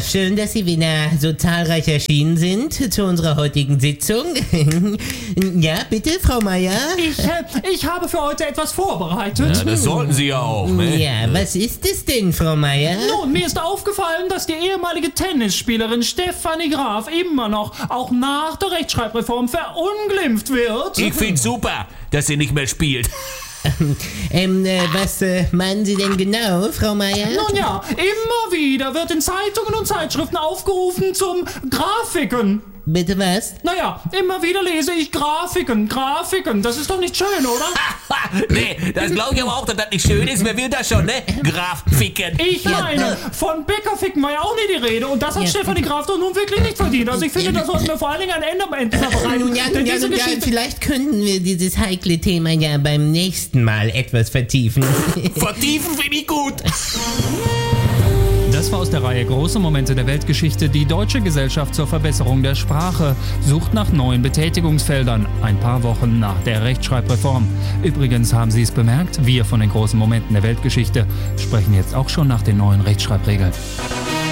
schön, dass Sie wieder so zahlreich erschienen sind zu unserer heutigen Sitzung. Ja, bitte, Frau Meier? Ich habe für heute etwas vorbereitet. Ja, das sollten Sie ja auch, ne? Ja, was ist es denn, Frau Meier? Nun, mir ist aufgefallen, dass die ehemalige Tennisspielerin Stefanie Graf immer noch, auch nach der Rechtschreibreform, verunglimpft wird. Ich find's super, dass sie nicht mehr spielt. Was meinen Sie denn genau, Frau Meier? Nun ja, immer wieder wird in Zeitungen und Zeitschriften aufgerufen zum Grafiken. Bitte was? Naja, immer wieder lese ich Grafiken. Das ist doch nicht schön, oder? Nee, das glaube ich aber auch, dass das nicht schön ist. Wer will das schon, ne? Grafiken. Ich meine, von Bäckerficken war ja auch nie die Rede. Und das hat Stefanie Graf doch nun wirklich nicht verdient. Also ich finde, da sollten wir vor allen Dingen ein Ende am Ende verbreiten. Nun ja, vielleicht könnten wir dieses heikle Thema ja beim nächsten Mal etwas vertiefen. Vertiefen finde ich gut. Das war aus der Reihe Große Momente der Weltgeschichte. Die Deutsche Gesellschaft zur Verbesserung der Sprache sucht nach neuen Betätigungsfeldern, ein paar Wochen nach der Rechtschreibreform. Übrigens haben Sie es bemerkt, wir von den großen Momenten der Weltgeschichte sprechen jetzt auch schon nach den neuen Rechtschreibregeln.